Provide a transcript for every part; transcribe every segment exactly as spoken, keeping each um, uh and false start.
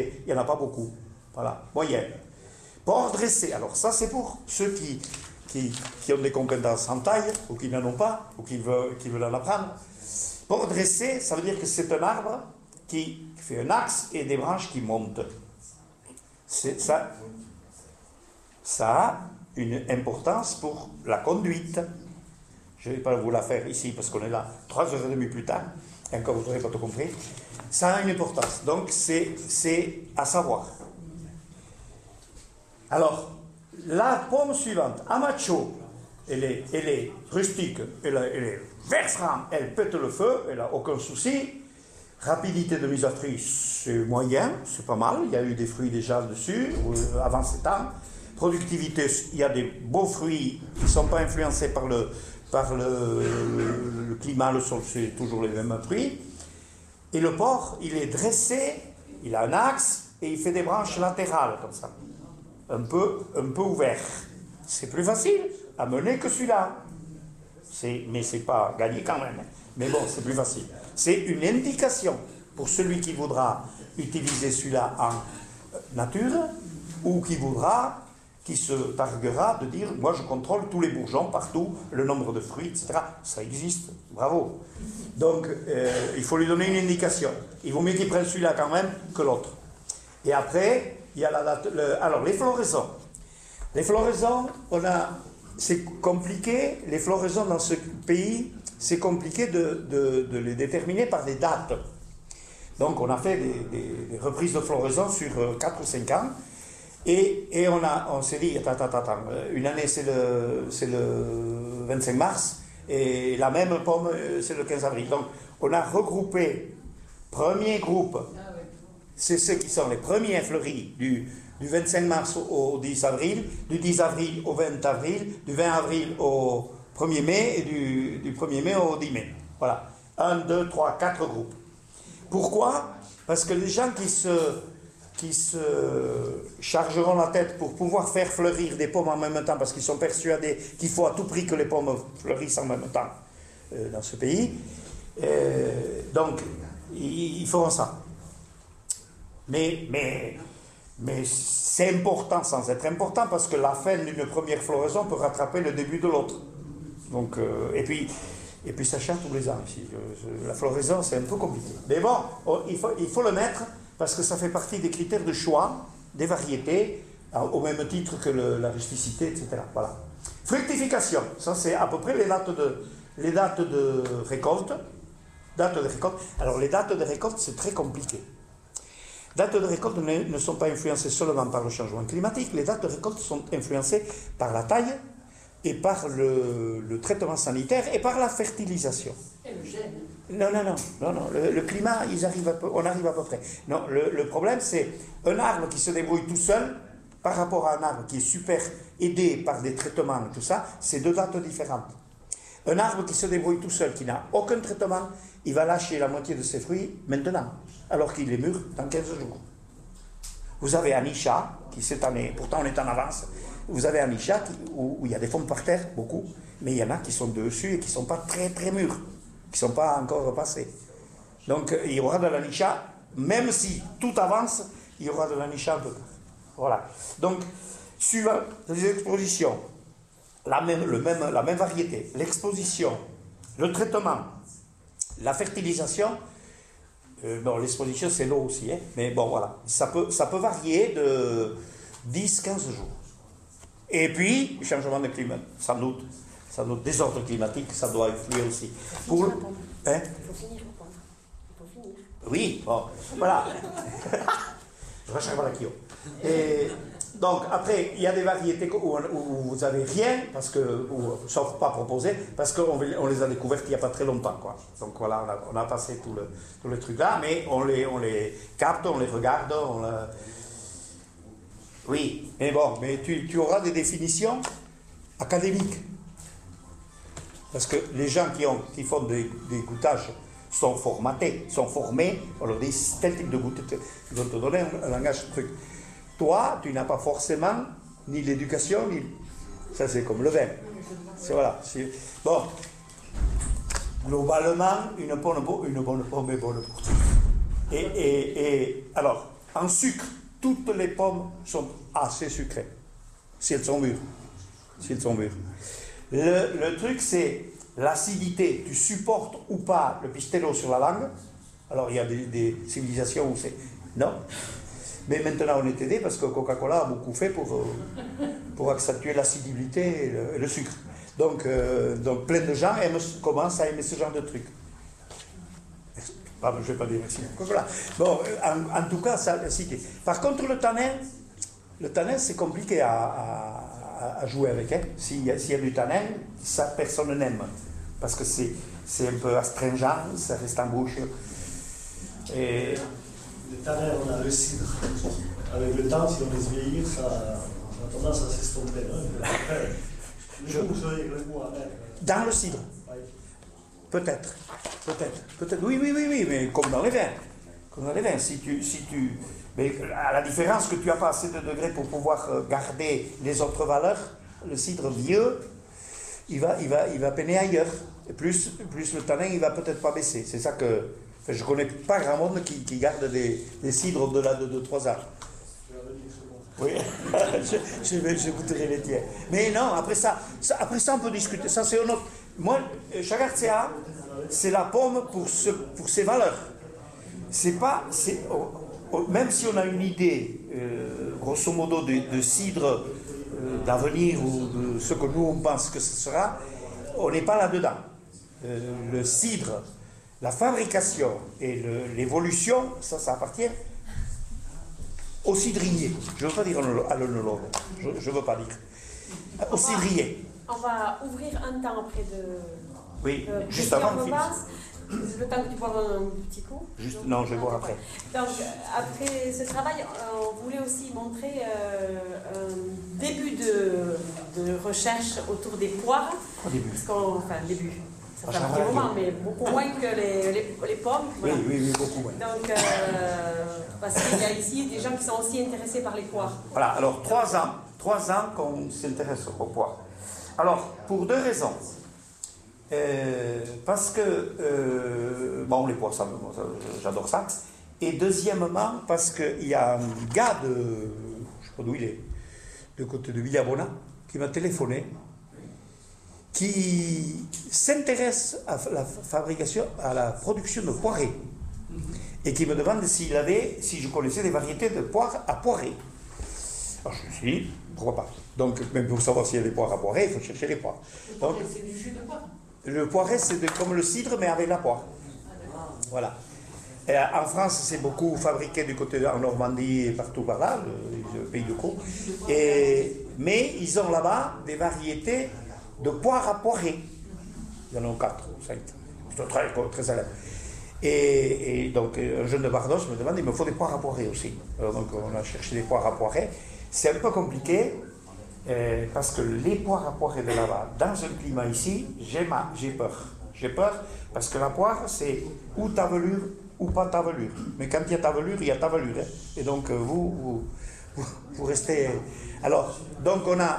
mais il n'y en a pas beaucoup. Voilà, moyenne. Port dressé, alors ça c'est pour ceux qui, qui, qui ont des compétences en taille, ou qui n'en ont pas, ou qui veulent, qui veulent en apprendre. Port dressé, ça veut dire que c'est un arbre qui fait un axe et des branches qui montent. C'est ça, ça a une importance pour la conduite. Je ne vais pas vous la faire ici parce qu'on est là trois heures trente plus tard, et encore vous n'aurez pas tout compris. Ça a une importance, donc c'est à savoir. Alors, la pomme suivante, Amacho, elle est, elle est rustique, elle, elle est vert franc, elle pète le feu, elle n'a aucun souci. Rapidité de mise à fruit, c'est moyen, c'est pas mal, il y a eu des fruits déjà dessus, avant ces temps. Productivité, il y a des beaux fruits qui ne sont pas influencés par le, par le, le, le climat, le sol, c'est toujours les mêmes fruits. Et le porc, il est dressé, il a un axe et il fait des branches latérales comme ça, un peu, un peu ouvert. C'est plus facile à mener que celui-là. Mais c'est pas gagné quand même. Mais bon, c'est plus facile. C'est une indication pour celui qui voudra utiliser celui-là en nature ou qui voudra, qui se targuera de dire « moi je contrôle tous les bourgeons partout, le nombre de fruits, et cetera » Ça existe, bravo. Donc, euh, il faut lui donner une indication. Il vaut mieux qu'il prenne celui-là quand même que l'autre. Et après, il y a la date... Le, alors, les floraisons. Les floraisons, on a... C'est compliqué, les floraisons dans ce pays, c'est compliqué de, de, de les déterminer par des dates. Donc on a fait des, des, des reprises de floraison sur quatre ou cinq ans, et, et on, a, on s'est dit, attends, attends, attends, une année c'est le, c'est le vingt-cinq mars, et la même pomme c'est le quinze avril. Donc on a regroupé, premier groupe, c'est ceux qui sont les premiers fleuris du... du vingt-cinq mars au dix avril, du dix avril au vingt avril, du vingt avril au premier mai et du, du premier mai au dix mai. Voilà. Un, deux, trois, quatre groupes. Pourquoi? Parce que les gens qui se, qui se chargeront la tête pour pouvoir faire fleurir des pommes en même temps, parce qu'ils sont persuadés qu'il faut à tout prix que les pommes fleurissent en même temps euh, dans ce pays, euh, donc ils, ils feront ça. Mais... mais Mais c'est important sans être important parce que la fin d'une première floraison peut rattraper le début de l'autre. Donc, euh, et, puis, et puis ça change tous les ans ici. La floraison c'est un peu compliqué. Mais bon, il faut, il faut le mettre parce que ça fait partie des critères de choix des variétés au même titre que le, la rusticité, et cetera. Voilà. Fructification, ça c'est à peu près les dates de, les dates de récolte. Dates de récolte. Alors les dates de récolte c'est très compliqué. Les dates de récolte ne, ne sont pas influencées seulement par le changement climatique, les dates de récolte sont influencées par la taille et par le, le traitement sanitaire et par la fertilisation. Et le gène. Non, non, non, non, non. Le, le climat, ils arrivent à peu, on arrive à peu près. Non, le, le problème c'est un arbre qui se débrouille tout seul par rapport à un arbre qui est super aidé par des traitements et tout ça, c'est deux dates différentes. Un arbre qui se débrouille tout seul, qui n'a aucun traitement, il va lâcher la moitié de ses fruits maintenant, alors qu'il est mûr dans quinze jours. Vous avez Anisha, qui cette année, pourtant on est en avance, vous avez Anisha qui, où, où il y a des pommes par terre, beaucoup, mais il y en a qui sont dessus et qui ne sont pas très très mûrs, qui ne sont pas encore passés. Donc il y aura de l'Anisha, même si tout avance, il y aura de l'Anisha un peu. Voilà. Donc, suivant les expositions, la même, le même, la même variété, l'exposition, le traitement, la fertilisation, euh, bon, l'exposition c'est l'eau aussi, hein, mais bon voilà, ça peut, ça peut varier de dix à quinze jours. Et puis, changement de climat, sans doute, sans doute, désordre climatique, ça doit influer aussi. Pour, hein? Il faut finir, il faut finir. Oui, bon, voilà. Je recherche la Kyo. Et donc, après, il y a des variétés où, où vous n'avez rien, parce que, où, sauf pas proposé, parce qu'on on les a découvertes il n'y a pas très longtemps, quoi. Donc voilà, on a, on a passé tout le, tout le truc là, mais on les, on les capte, on les regarde, on la... Oui, mais bon, mais tu, tu auras des définitions académiques. Parce que les gens qui, ont, qui font des, des goûtages sont formatés, sont formés, on leur dit tel type de goûter, ils vont te donner un, un langage truc. Toi, tu n'as pas forcément ni l'éducation, ni... Ça, c'est comme le vin. C'est, voilà, c'est... Bon, globalement, une bonne, une bonne pomme est bonne pour tous. Et, et, et alors, En sucre, toutes les pommes sont assez sucrées, si elles sont mûres. Si elles sont mûres. Le, le truc, c'est l'acidité. Tu supportes ou pas le pistello sur la langue. Alors, il y a des, des civilisations où c'est... Non. Mais maintenant, on est aidé parce que Coca-Cola a beaucoup fait pour, pour accentuer l'acidité et le, et le sucre. Donc, euh, donc, plein de gens aiment, commencent à aimer ce genre de truc. Pardon, je ne vais pas dire merci. Voilà. Bon, en, en tout cas, ça, cité. Par contre, le tanin, le tanin, c'est compliqué à, à, à jouer avec. Hein. S'il y a, s'il y a du tanin, ça, personne n'aime. Parce que c'est, c'est un peu astringent, ça reste en bouche. Et... Le tanin, on a le cidre. Avec le temps, si on laisse vieillir, ça, ça a tendance à s'estomper. Hein. Le Je... goût, vous savez, le goût amer. Dans le cidre. Oui. Peut-être, peut-être, peut-être, oui, oui, oui, oui, mais comme dans les vins, comme dans les vins, si tu, si tu, mais à la différence que tu n'as pas assez de degrés pour pouvoir garder les autres valeurs, le cidre vieux, il va, il va, il va peiner ailleurs, et plus, plus le tanin, il va peut-être pas baisser, c'est ça que, enfin, je connais pas grand monde qui, qui garde des, des cidres au-delà de deux trois ans. Oui, je, je, vais, je goûterai les tiens. Mais non, après ça, ça, après ça on peut discuter, ça c'est un autre. Moi, Chagartzea, c'est la pomme pour, ce, pour ses valeurs. C'est pas, c'est, oh, oh, même si on a une idée, euh, grosso modo, de, de cidre euh, d'avenir ou de ce que nous on pense que ce sera, on n'est pas là-dedans. Euh, le cidre, la fabrication et le, l'évolution, ça, ça appartient au cidrier. Je ne veux pas dire à l'œnologue, je ne veux pas dire. Au cidrier. On va ouvrir un temps après de... Oui, euh, juste avant le film. Le temps que tu bois un petit coup. Juste, non, je vais boire après. Donc, après ce travail, on voulait aussi montrer euh, un début de, de recherche autour des poires. Au début. Parce qu'on, enfin, début. Ça fait Ah, un petit ça va, moment, oui. mais beaucoup moins que les, les, les pommes. Voilà. Oui, oui, oui, beaucoup moins. Donc, euh, parce qu'il y a ici des gens qui sont aussi intéressés par les poires. Voilà, alors trois ans, trois ans qu'on s'intéresse aux poires. Alors, pour deux raisons. Euh, parce que, euh, bon, les poires, ça, ça, j'adore ça. Et deuxièmement, parce qu'il y a un gars de, je sais pas d'où il est, de côté de Villabona, qui m'a téléphoné, qui s'intéresse à la fabrication, à la production de poirées, et qui me demande s'il avait, si je connaissais des variétés de poires à poirer. Alors je me suis dit, pourquoi pas. Donc, même pour savoir s'il y a des poires à poirer, il faut chercher les poires. Donc, c'est du jus de poire. Le poiret, c'est de, comme le cidre, mais avec la poire. Voilà. Et en France, c'est beaucoup fabriqué du côté de, en Normandie et partout par là, le, le pays de Caux. Et, mais ils ont là-bas des variétés de poire à poirer. Il y en a quatre ou cinq. C'est très, très célèbre. Et, et donc, un jeune de Bardos me demande, il me faut des poires à poirer aussi. Alors, donc, on a cherché des poires à poirer. C'est un peu compliqué. Euh, parce que les poires à poirer de là-bas, dans un climat ici, j'ai, ma, j'ai peur. J'ai peur parce que la poire, c'est ou ta velure ou pas ta velure. Mais quand il y a ta velure, il y a ta velure. Hein. Et donc, euh, vous, vous, vous, vous restez... Alors, donc on a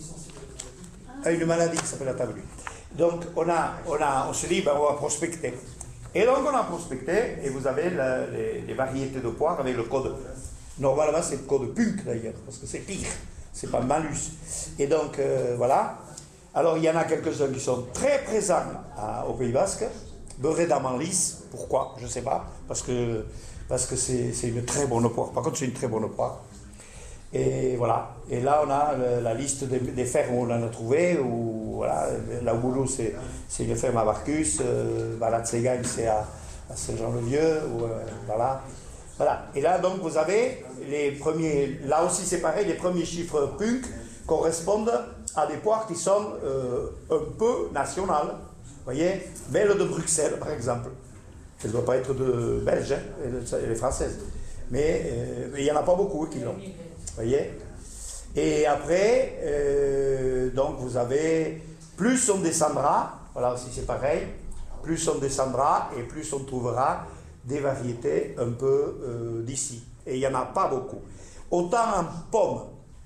une maladie qui s'appelle la tavelure. Donc, on, a, on, a, on se dit, ben, on va prospecter. Et donc, on a prospecté, et vous avez la, les, les variétés de poires avec le code. Normalement, c'est le code punk d'ailleurs, parce que c'est pire. C'est pas malus. Et donc, euh, voilà. Alors, il y en a quelques-uns qui sont très présents à, au Pays Basque. Beurré d'amande lisse. Pourquoi? Je ne sais pas. Parce que, parce que c'est, c'est une très bonne poire. Par contre, c'est une très bonne poire. Et voilà. Et là, on a le, la liste des, des fermes où on en a trouvé. Où, voilà, la Boulou, c'est, c'est une ferme à Barcus. Euh, Balatsegagne, c'est à, à Saint-Jean-le-Vieux. Ou, euh, voilà. Voilà. Et là, donc, vous avez les premiers, là aussi c'est pareil, les premiers chiffres punk correspondent à des poires qui sont euh, un peu nationales. Vous voyez, Belle de Bruxelles, par exemple. Elle ne doit pas être de belge, hein, elle est française. Mais euh, il n'y en a pas beaucoup qui l'ont. Vous voyez. Et après, euh, donc, vous avez, plus on descendra, voilà aussi c'est pareil, plus on descendra et plus on trouvera des variétés un peu euh, d'ici. Et il n'y en a pas beaucoup. Autant en pommes,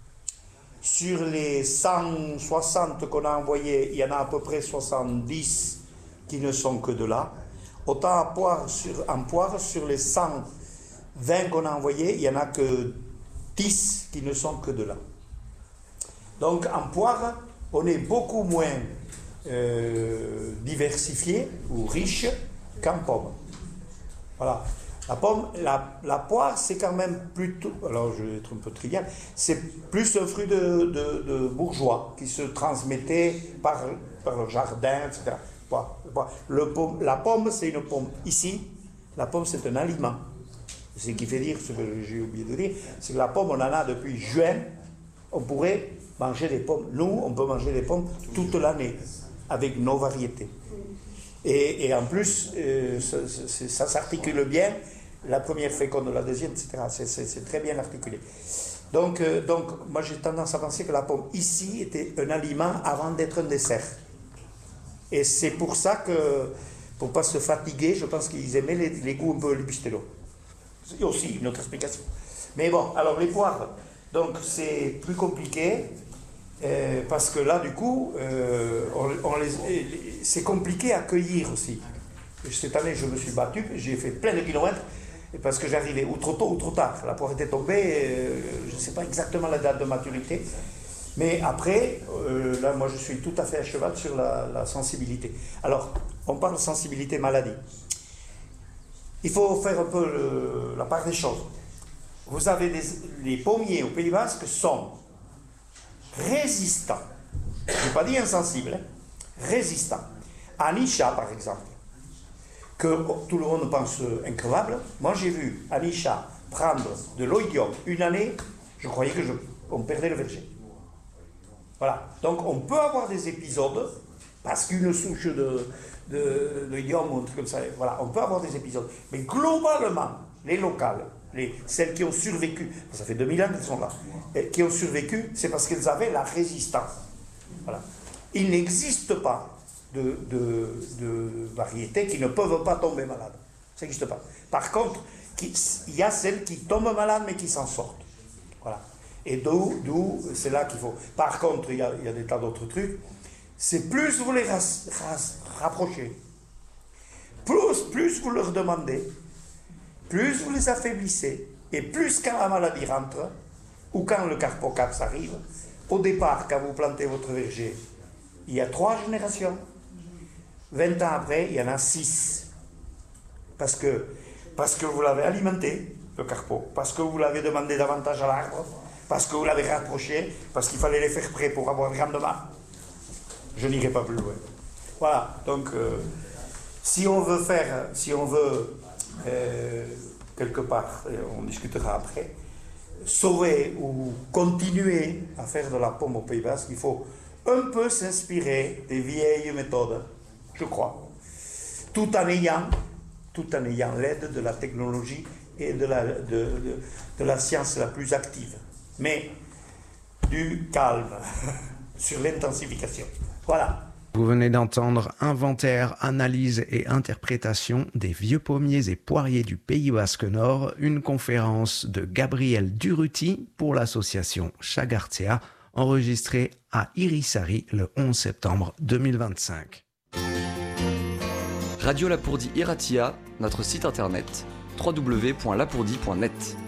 sur les cent soixante qu'on a envoyés, il y en a à peu près soixante-dix qui ne sont que de là. Autant en poire, sur, en poire, sur les cent vingt qu'on a envoyés, il n'y en a que dix qui ne sont que de là. Donc en poire, on est beaucoup moins euh, diversifié ou riche qu'en pomme. Voilà. La pomme, la, la poire, c'est quand même plutôt, alors je vais être un peu trivial, c'est plus un fruit de, de, de bourgeois qui se transmettait par, par le jardin, et cetera. Le pomme, la pomme, c'est une pomme. Ici, la pomme, c'est un aliment. Ce qui fait dire, ce que j'ai oublié de dire, c'est que la pomme, on en a depuis juin. On pourrait manger des pommes. Nous, on peut manger des pommes toute l'année, avec nos variétés. Et, et en plus, euh, ça, ça, ça s'articule bien. La première féconde, la deuxième, et cetera. C'est, c'est, c'est très bien articulé. Donc, euh, donc, moi, j'ai tendance à penser que la pomme, ici, était un aliment avant d'être un dessert. Et c'est pour ça que, pour ne pas se fatiguer, je pense qu'ils aimaient les, les goûts un peu les pistellos. C'est aussi une autre explication. Mais bon, alors les poires, donc c'est plus compliqué, euh, parce que là, du coup, euh, on, on les, c'est compliqué à cueillir aussi. Cette année, je me suis battu, j'ai fait plein de kilomètres, parce que j'arrivais ou trop tôt ou trop tard. La poire était tombée, euh, je ne sais pas exactement la date de maturité. Mais après, euh, là, moi, je suis tout à fait à cheval sur la, la sensibilité. Alors, on parle de sensibilité maladie. Il faut faire un peu le, la part des choses. Vous avez des, les pommiers au Pays Basque sont résistants. Je n'ai pas dit insensibles, hein, résistants. Anisha, par exemple, que tout le monde pense increvable. Moi, j'ai vu Anisha prendre de l'oïdium une année, je croyais que je, on perdait le verger. Voilà. Donc, on peut avoir des épisodes, parce qu'une souche de, de, de idiome ou un truc comme ça, voilà, on peut avoir des épisodes. Mais globalement, les locales, les, celles qui ont survécu, ça fait deux mille ans qu'elles sont là, et qui ont survécu, c'est parce qu'elles avaient la résistance. Voilà. Il n'existe pas de, de, de variétés qui ne peuvent pas tomber malades. Ça n'existe pas. Par contre, qui, il y a celles qui tombent malades mais qui s'en sortent. Voilà. Et d'où, d'où c'est là qu'il faut. Par contre, il y a, il y a des tas d'autres trucs. C'est plus vous les ras, ras, rapprochez, plus, plus vous leur demandez, plus vous les affaiblissez, et plus quand la maladie rentre, ou quand le carpocaps arrive, au départ, quand vous plantez votre verger, il y a trois générations. vingt ans après, il y en a six. Parce que, parce que vous l'avez alimenté, le carpo, parce que vous l'avez demandé davantage à l'arbre, parce que vous l'avez rapproché, parce qu'il fallait les faire prêts pour avoir le rendement. Je n'irai pas plus loin. Voilà, donc euh, si on veut faire, si on veut, euh, quelque part, on discutera après, sauver ou continuer à faire de la pomme au Pays Basque, il faut un peu s'inspirer des vieilles méthodes, je crois, tout en ayant, tout en ayant l'aide de la technologie et de la, de, de, de la science la plus active. Mais du calme sur l'intensification. Voilà. Vous venez d'entendre Inventaire, analyse et interprétation des vieux pommiers et poiriers du Pays Basque Nord, une conférence de Gabriel Durruti pour l'association Chagartea, enregistrée à Irisari le onze septembre deux mille vingt-cinq. Radio Lapourdie Iratia, notre site internet w w w point lapourdie point net.